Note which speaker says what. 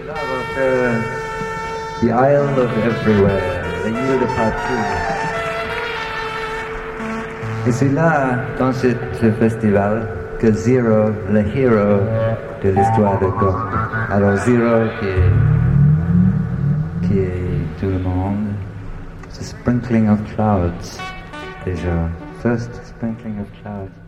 Speaker 1: Là, on va faire The Isle of Everywhere, la île de partout. Et c'est là, dans ce festival, que Zero, le héros de l'histoire de Gong. Alors Zero qui est tout le monde. The sprinkling of clouds, déjà. First sprinkling of clouds.